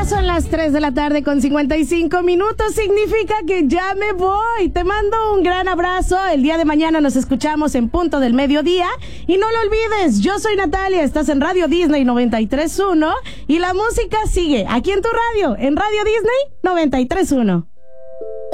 Son las 3 de la tarde con 55 minutos. Significa que ya me voy. Te mando un gran abrazo. El día de mañana nos escuchamos en punto del mediodía. Y no lo olvides, yo soy Natalia. Estás en Radio Disney 93.1. Y la música sigue aquí en tu radio, en Radio Disney 93.1.